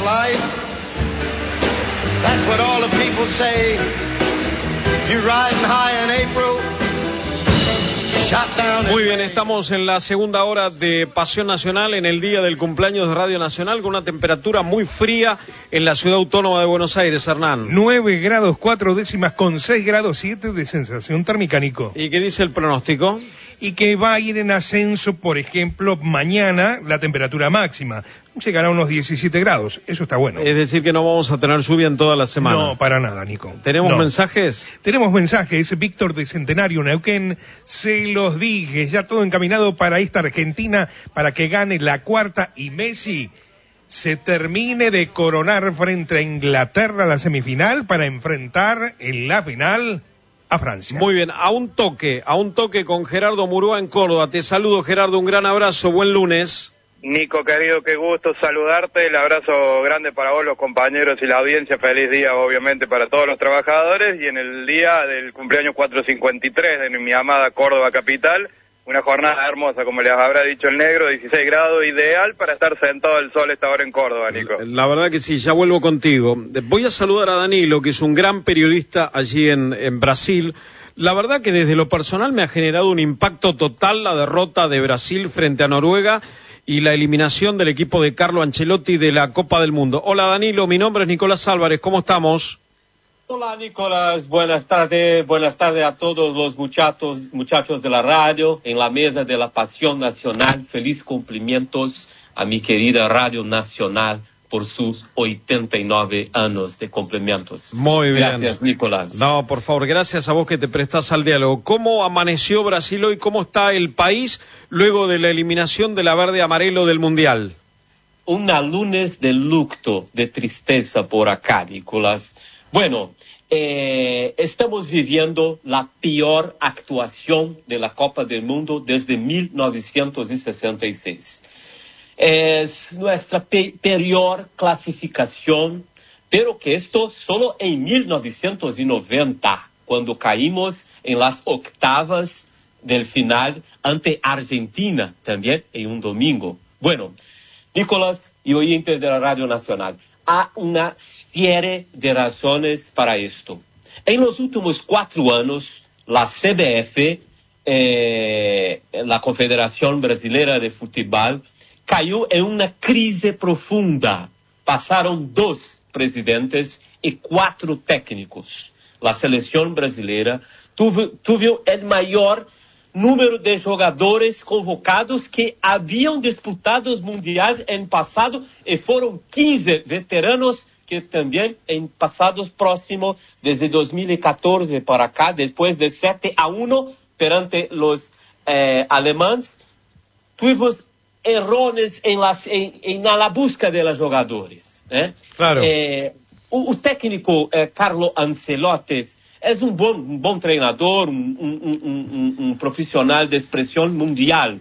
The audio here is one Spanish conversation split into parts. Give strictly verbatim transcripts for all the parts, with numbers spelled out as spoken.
life. That's what all the people say. You riding high in April. Muy bien, estamos en la segunda hora de Pasión Nacional, en el día del cumpleaños de Radio Nacional, con una temperatura muy fría en la ciudad autónoma de Buenos Aires, Hernán. nueve grados cuatro décimas con seis grados siete de sensación térmica, Nico. ¿Y qué dice el pronóstico? Y que va a ir en ascenso, por ejemplo, mañana la temperatura máxima. Llegará a unos diecisiete grados, eso está bueno. Es decir, que no vamos a tener lluvia en toda la semana. No, para nada, Nico. ¿Tenemos no. mensajes? Tenemos mensajes. Víctor de Centenario, Neuquén, se los dije, ya todo encaminado para esta Argentina, para que gane la cuarta y Messi se termine de coronar frente a Inglaterra la semifinal para enfrentar en la final a Francia. Muy bien, a un toque, a un toque con Gerardo Murúa en Córdoba. Te saludo, Gerardo, un gran abrazo, buen lunes. Nico, querido, qué gusto saludarte, el abrazo grande para vos, los compañeros y la audiencia, feliz día obviamente para todos los trabajadores, y en el día del cumpleaños cuatrocientos cincuenta y tres de mi amada Córdoba capital, una jornada hermosa, como les habrá dicho el negro, dieciséis grados, ideal para estar sentado al sol esta hora en Córdoba, Nico. La verdad que sí, ya vuelvo contigo. Voy a saludar a Danilo, que es un gran periodista allí en, en Brasil. La verdad que desde lo personal me ha generado un impacto total la derrota de Brasil frente a Noruega y la eliminación del equipo de Carlo Ancelotti de la Copa del Mundo. Hola Danilo, mi nombre es Nicolás Álvarez, ¿cómo estamos? Hola Nicolás, buenas tardes, buenas tardes a todos los muchachos, muchachos de la radio, en la mesa de la Pasión Nacional. Feliz cumplimientos a mi querida Radio Nacional por sus ochenta y nueve años de cumplimientos. Muy bien. Gracias, Nicolás. No, por favor, gracias a vos que te prestás al diálogo. ¿Cómo amaneció Brasil hoy? ¿Cómo está el país luego de la eliminación de la verde-amarelo del Mundial? Una lunes de luto, de tristeza por acá, Nicolás. Bueno, eh, estamos viviendo la peor actuación de la Copa del Mundo desde mil novecientos sesenta y seis. Es nuestra pe- peor clasificación, pero que esto solo en mil novecientos noventa, cuando caímos en las octavas del final ante Argentina, también en un domingo. Bueno, Nicolás y oyentes de la Radio Nacional, hay una serie de razones para esto. En los últimos cuatro años, la C B F, eh, la Confederación Brasileira de Fútbol, cayó en una crisis profunda. Pasaron dos presidentes y cuatro técnicos. La selección brasileira tuvo, tuvo el mayor número de jugadores convocados que habían disputado los mundiales en pasado, y fueron quince veteranos que también en pasados próximos, desde dos mil catorce para acá, después de siete a uno perante los eh, alemanes, tuvimos errores en, las, en, en la busca de los jugadores. ¿eh? Claro. Eh, o, o técnico eh, Carlo Ancelotti es un buen, un buen treinador, un, un, un, un, un profesional de expresión mundial.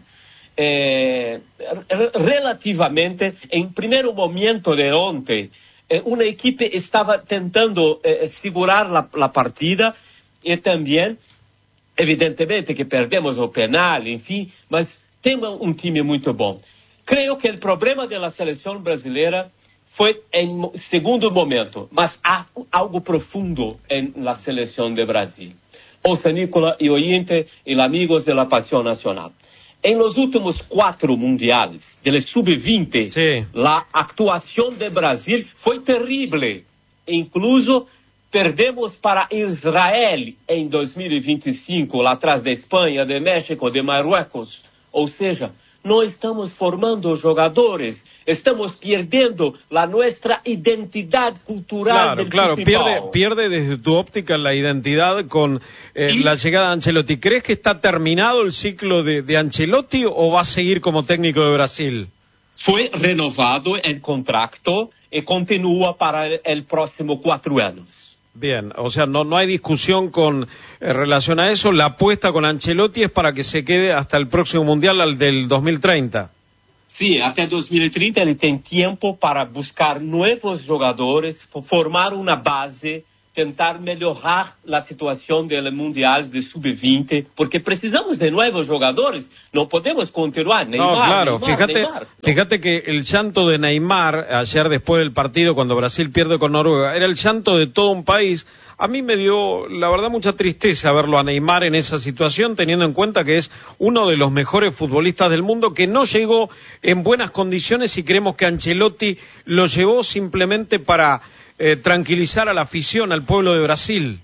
Eh, relativamente, en primer momento de ontem, eh, una equipe estaba tentando eh, segurar la, la partida, y también, evidentemente, que perdemos el penal, en fin, mas tenemos un time muy bom. Creo que el problema de la selección brasileira fue en segundo momento, mas há algo profundo en la selección de Brasil. Ouça, Nicola y oyente y amigos de la Pasión Nacional. En los últimos cuatro mundiales del sub veinte, sí, la actuación de Brasil fue terrible. Incluso perdemos para Israel en dos mil veinticinco, atrás de España, de México, de Marruecos. Ou seja, no estamos formando jogadores, estamos perdiendo la nuestra identidad cultural. Claro, del claro, fútbol. pierde, pierde desde tu óptica la identidad con eh, la llegada de Ancelotti. ¿Crees que está terminado el ciclo de, de Ancelotti o va a seguir como técnico de Brasil? Fue renovado el contrato y continúa para el, el próximo cuatro años. Bien, o sea, no, no hay discusión con eh, relación a eso. La apuesta con Ancelotti es para que se quede hasta el próximo Mundial, al del dos mil treinta. Sí, hasta dos mil treinta ele tem tiempo para buscar nuevos jugadores, formar una base tentar melhorar la situación del Mundial de sub veinte, porque precisamos de nuevos jugadores, no podemos continuar. Neymar, no, claro, Neymar, fíjate, Neymar, ¿no? Fíjate que el llanto de Neymar ayer después del partido cuando Brasil pierde con Noruega, era el llanto de todo un país. A mí me dio, la verdad, mucha tristeza verlo a Neymar en esa situación, teniendo en cuenta que es uno de los mejores futbolistas del mundo, que no llegó en buenas condiciones y creemos que Ancelotti lo llevó simplemente para eh, tranquilizar a la afición, al pueblo de Brasil.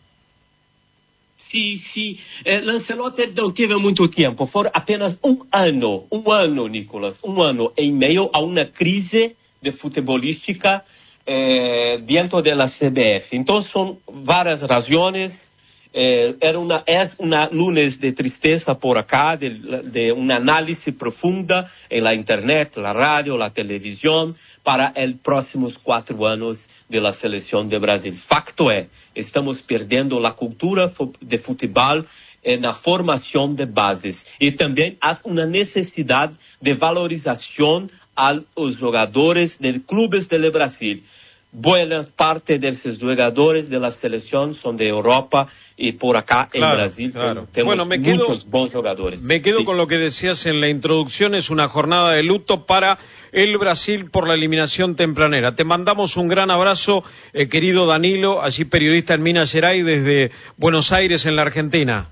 Sí, sí, eh, Lancelotti não teve muito tempo, foi apenas um ano, um ano, Nicolas, um ano em meio a uma crise de futebolística eh, dentro da C B F. Então são várias razões, eh, era uma, é uma lunes de tristeza por acá, de, de uma análise profunda em la internet, la radio, la televisão, para os próximos quatro anos da seleção de Brasil. Facto é, estamos perdendo a cultura de futebol eh, na formação de bases. E também há uma necessidade de valorização aos jogadores de clubes do Brasil. Boa parte desses jogadores da seleção são de Europa y por acá claro, en Brasil claro. tenemos bueno, me quedo, muchos buenos jugadores. Me quedo sí. con lo que decías en la introducción, es una jornada de luto para el Brasil por la eliminación tempranera. Te mandamos un gran abrazo, eh, querido Danilo, allí periodista en Minas Gerais desde Buenos Aires en la Argentina.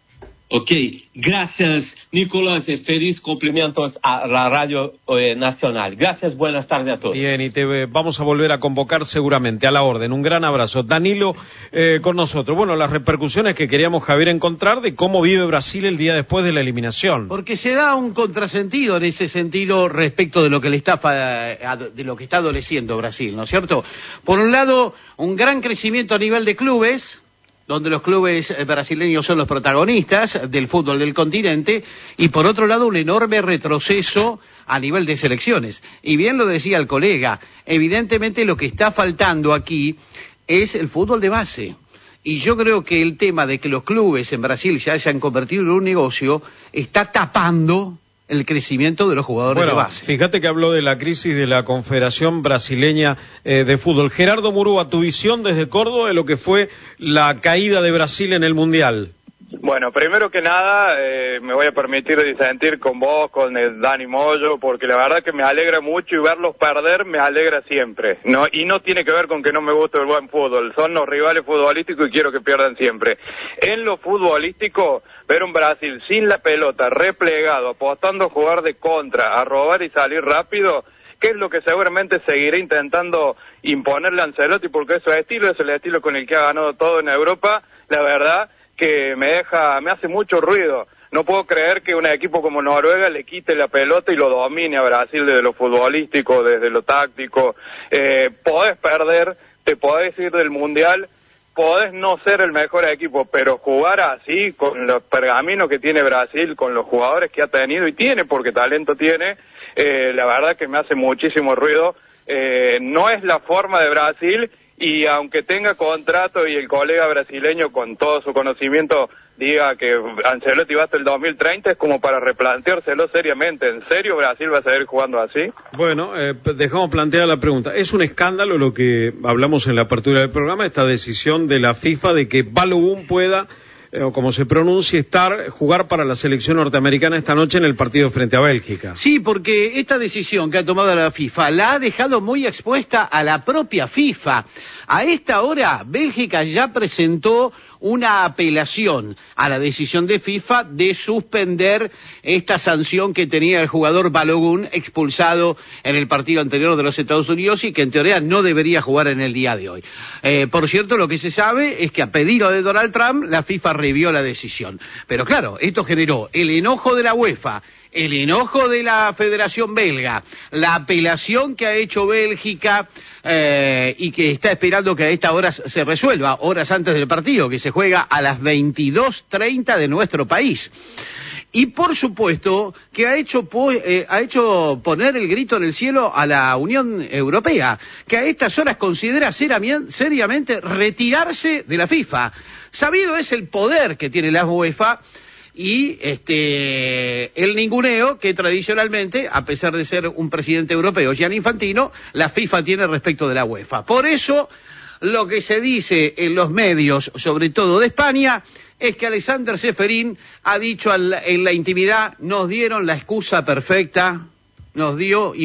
Ok, gracias Nicolás, feliz cumplimientos a la Radio eh, Nacional. Gracias, buenas tardes a todos. Bien, y te eh, vamos a volver a convocar seguramente, a la orden. Un gran abrazo. Danilo eh, con nosotros. Bueno, las repercusiones que queríamos, Javier, encontrar de cómo vive Brasil el día después de la eliminación. Porque se da un contrasentido en ese sentido respecto de lo que le está de lo que está adoleciendo Brasil, ¿no es cierto? Por un lado, un gran crecimiento a nivel de clubes, donde los clubes brasileños son los protagonistas del fútbol del continente, y por otro lado un enorme retroceso a nivel de selecciones. Y bien lo decía el colega, evidentemente lo que está faltando aquí es el fútbol de base. Y yo creo que el tema de que los clubes en Brasil se hayan convertido en un negocio está tapando el crecimiento de los jugadores bueno, de base. Fíjate que habló de la crisis de la Confederación Brasileña eh, de Fútbol. Gerardo Murúa, tu visión desde Córdoba de lo que fue la caída de Brasil en el Mundial. Bueno, primero que nada, eh, me voy a permitir disentir con vos, con el Dani Moyo, porque la verdad que me alegra mucho y verlos perder me alegra siempre. No, y no tiene que ver con que no me guste el buen fútbol, son los rivales futbolísticos y quiero que pierdan siempre. En lo futbolístico, ver un Brasil sin la pelota, replegado, apostando a jugar de contra, a robar y salir rápido, que es lo que seguramente seguiré intentando imponerle a Ancelotti, porque es su estilo, es el estilo con el que ha ganado todo en Europa, la verdad que me deja, me hace mucho ruido. No puedo creer que un equipo como Noruega le quite la pelota y lo domine a Brasil desde lo futbolístico, desde lo táctico. Eh, podés perder, te podés ir del Mundial, podés no ser el mejor equipo, pero jugar así, con los pergaminos que tiene Brasil, con los jugadores que ha tenido y tiene, porque talento tiene, eh, la verdad que me hace muchísimo ruido. Eh, no es la forma de Brasil. Y aunque tenga contrato y el colega brasileño con todo su conocimiento diga que Ancelotti va hasta el dos mil treinta, es como para replanteárselo seriamente. ¿En serio Brasil va a seguir jugando así? Bueno, eh, dejamos planteada la pregunta. Es un escándalo lo que hablamos en la apertura del programa, esta decisión de la FIFA de que Balogun pueda, eh, o como se pronuncie, estar, jugar para la selección norteamericana esta noche en el partido frente a Bélgica. Sí, porque esta decisión que ha tomado la FIFA la ha dejado muy expuesta a la propia FIFA. A esta hora, Bélgica ya presentó una apelación a la decisión de FIFA de suspender esta sanción que tenía el jugador Balogun, expulsado en el partido anterior de los Estados Unidos y que en teoría no debería jugar en el día de hoy. Eh, por cierto, lo que se sabe es que a pedido de Donald Trump, la FIFA revió la decisión. Pero claro, esto generó el enojo de la UEFA, el enojo de la Federación Belga, la apelación que ha hecho Bélgica eh, y que está esperando que a esta hora se resuelva, horas antes del partido, que se juega a las veintidós treinta de nuestro país. Y por supuesto que ha hecho, eh, ha hecho poner el grito en el cielo a la Unión Europea, que a estas horas considera seriamente retirarse de la FIFA. Sabido es el poder que tiene la UEFA y este el ninguneo que tradicionalmente, a pesar de ser un presidente europeo, Gianni Infantino, la FIFA tiene respecto de la UEFA. Por eso Lo que se dice en los medios, sobre todo de España, es que Alexander Ceferín ha dicho al, en la intimidad, nos dieron la excusa perfecta, nos dio